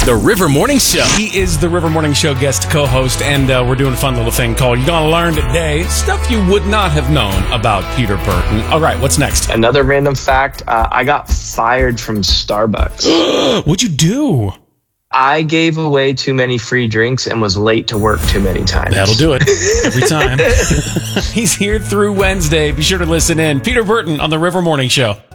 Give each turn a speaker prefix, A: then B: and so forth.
A: The River Morning Show.
B: He is the River Morning Show guest co-host, and we're doing a fun little thing called You're Gonna Learn Today. Stuff you would not have known about Peter Burton. All right, what's next?
C: Another random fact, I got fired from Starbucks.
B: What'd you do?
C: I gave away too many free drinks and was late to work too many times.
B: That'll do it every time. He's here through Wednesday. Be sure to listen in. Peter Burton on the River Morning Show.